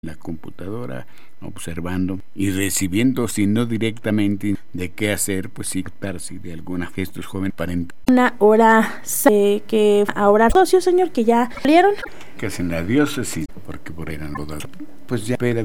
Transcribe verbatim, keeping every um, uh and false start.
la computadora, observando y recibiendo, si no directamente, de qué hacer, pues sí, si de alguna gestos joven para una hora eh, que ahora socios, señor, que ya salieron, que hacen la diócesis, porque por eran bodas, pues ya espera